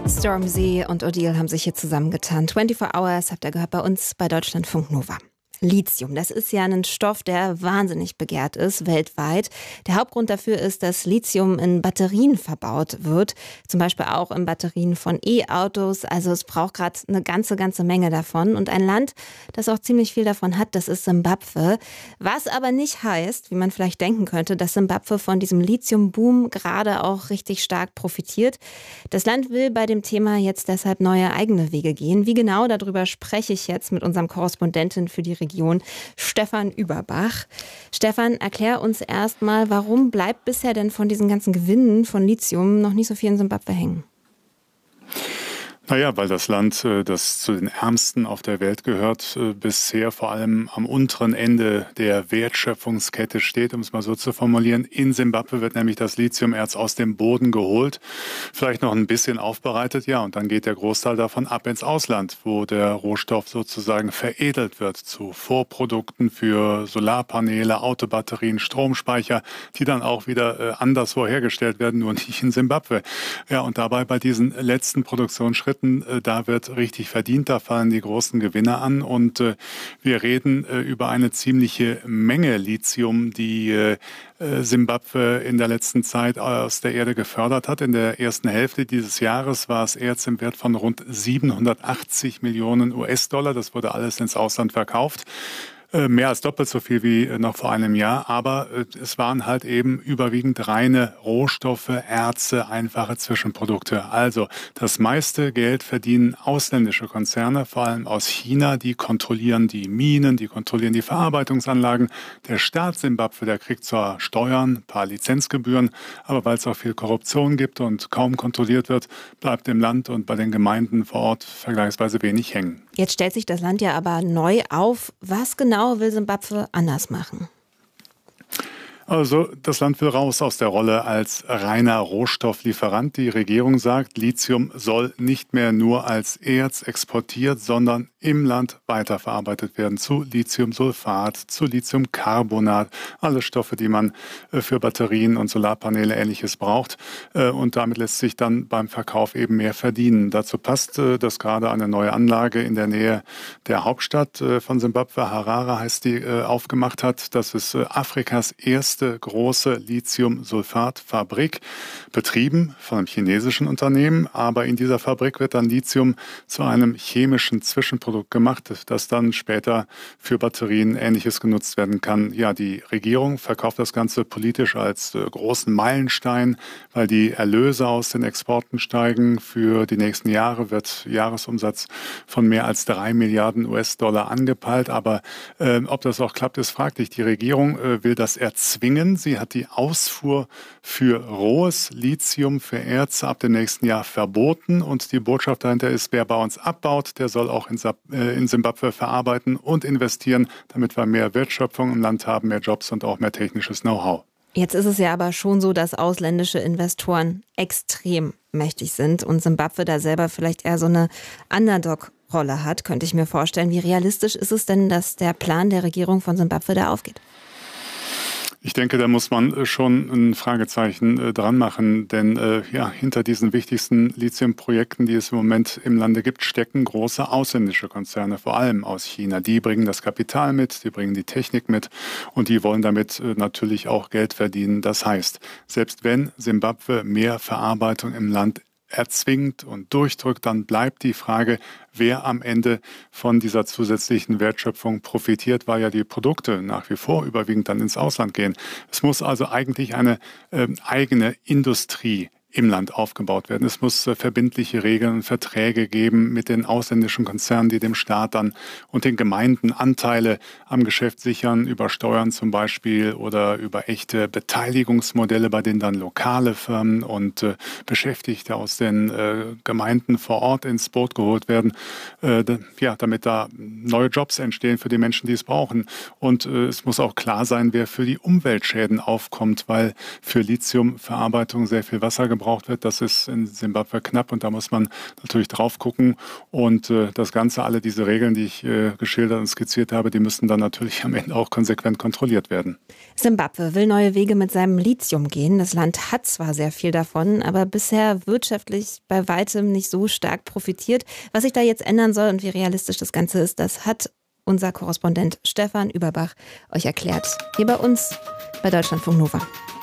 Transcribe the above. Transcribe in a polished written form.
Stormzy und Odile haben sich hier zusammengetan. 24 Hours habt ihr gehört bei uns bei Deutschlandfunk Nova. Lithium, das ist ja ein Stoff, der wahnsinnig begehrt ist weltweit. Der Hauptgrund dafür ist, dass Lithium in Batterien verbaut wird, zum Beispiel auch in Batterien von E-Autos. Also es braucht gerade eine ganze Menge davon. Und ein Land, das auch ziemlich viel davon hat, das ist Simbabwe. Was aber nicht heißt, wie man vielleicht denken könnte, dass Simbabwe von diesem Lithium-Boom gerade auch richtig stark profitiert. Das Land will bei dem Thema jetzt deshalb neue eigene Wege gehen. Wie genau, darüber spreche ich jetzt mit unserem Korrespondentin für die Region, Stefan Überbach. Stefan, erklär uns erstmal, warum bleibt bisher denn von diesen ganzen Gewinnen von Lithium noch nicht so viel in Simbabwe hängen? Naja, weil das Land, das zu den ärmsten auf der Welt gehört, bisher vor allem am unteren Ende der Wertschöpfungskette steht, um es mal so zu formulieren. In Simbabwe wird nämlich das Lithiumerz aus dem Boden geholt, vielleicht noch ein bisschen aufbereitet, ja, und dann geht der Großteil davon ab ins Ausland, wo der Rohstoff sozusagen veredelt wird zu Vorprodukten für Solarpaneele, Autobatterien, Stromspeicher, die dann auch wieder anderswo hergestellt werden, nur nicht in Simbabwe. Ja, und dabei bei diesen letzten Produktionsschritten, da wird richtig verdient, da fallen die großen Gewinne an und wir reden über eine ziemliche Menge Lithium, die Simbabwe in der letzten Zeit aus der Erde gefördert hat. In der ersten Hälfte dieses Jahres war es Erz im Wert von rund 780 Millionen US-Dollar. Das wurde alles ins Ausland verkauft. Mehr als doppelt so viel wie noch vor einem Jahr, aber es waren halt eben überwiegend reine Rohstoffe, Erze, einfache Zwischenprodukte. Also das meiste Geld verdienen ausländische Konzerne, vor allem aus China, die kontrollieren die Minen, die kontrollieren die Verarbeitungsanlagen. Der Staat Simbabwe, der kriegt zwar Steuern, ein paar Lizenzgebühren, aber weil es auch viel Korruption gibt und kaum kontrolliert wird, bleibt im Land und bei den Gemeinden vor Ort vergleichsweise wenig hängen. Jetzt stellt sich das Land ja aber neu auf. Was genau will Simbabwe anders machen? Also das Land will raus aus der Rolle als reiner Rohstofflieferant. Die Regierung sagt, Lithium soll nicht mehr nur als Erz exportiert, sondern im Land weiterverarbeitet werden zu Lithiumsulfat, zu Lithiumcarbonat, alle Stoffe, die man für Batterien und Solarpaneele Ähnliches braucht. Und damit lässt sich dann beim Verkauf eben mehr verdienen. Dazu passt, dass gerade eine neue Anlage in der Nähe der Hauptstadt von Simbabwe, Harare heißt die, aufgemacht hat. Das ist Afrikas erste große Lithiumsulfatfabrik, betrieben von einem chinesischen Unternehmen. Aber in dieser Fabrik wird dann Lithium zu einem chemischen Zwischenprodukt gemacht, das dann später für Batterien Ähnliches genutzt werden kann. Ja, die Regierung verkauft das Ganze politisch als großen Meilenstein, weil die Erlöse aus den Exporten steigen. Für die nächsten Jahre wird Jahresumsatz von mehr als 3 Milliarden US-Dollar angepeilt. Aber ob das auch klappt, ist fraglich. Die Regierung will das erzwingen. Sie hat die Ausfuhr für rohes Lithium, für Erze ab dem nächsten Jahr verboten. Und die Botschaft dahinter ist, wer bei uns abbaut, der soll auch in Simbabwe verarbeiten und investieren, damit wir mehr Wertschöpfung im Land haben, mehr Jobs und auch mehr technisches Know-how. Jetzt ist es ja aber schon so, dass ausländische Investoren extrem mächtig sind und Simbabwe da selber vielleicht eher so eine Underdog-Rolle hat, könnte ich mir vorstellen. Wie realistisch ist es denn, dass der Plan der Regierung von Simbabwe da aufgeht? Ich denke, da muss man schon ein Fragezeichen dran machen, denn hinter diesen wichtigsten Lithiumprojekten, die es im Moment im Lande gibt, stecken große ausländische Konzerne, vor allem aus China. Die bringen das Kapital mit, die bringen die Technik mit und die wollen damit natürlich auch Geld verdienen. Das heißt, selbst wenn Simbabwe mehr Verarbeitung im Land erzwingt und durchdrückt, dann bleibt die Frage, wer am Ende von dieser zusätzlichen Wertschöpfung profitiert, weil ja die Produkte nach wie vor überwiegend dann ins Ausland gehen. Es muss also eigentlich eine eigene Industrie im Land aufgebaut werden. Es muss verbindliche Regeln und Verträge geben mit den ausländischen Konzernen, die dem Staat dann und den Gemeinden Anteile am Geschäft sichern, über Steuern zum Beispiel oder über echte Beteiligungsmodelle, bei denen dann lokale Firmen und Beschäftigte aus den Gemeinden vor Ort ins Boot geholt werden, damit da neue Jobs entstehen für die Menschen, die es brauchen. Und es muss auch klar sein, wer für die Umweltschäden aufkommt, weil für Lithiumverarbeitung sehr viel Wasser gebraucht gebraucht wird, das ist in Simbabwe knapp und da muss man natürlich drauf gucken. Und das Ganze, alle diese Regeln, die ich geschildert und skizziert habe, die müssen dann natürlich am Ende auch konsequent kontrolliert werden. Simbabwe will neue Wege mit seinem Lithium gehen. Das Land hat zwar sehr viel davon, aber bisher wirtschaftlich bei weitem nicht so stark profitiert. Was sich da jetzt ändern soll und wie realistisch das Ganze ist, das hat unser Korrespondent Stefan Überbach euch erklärt. Hier bei uns bei Deutschlandfunk Nova.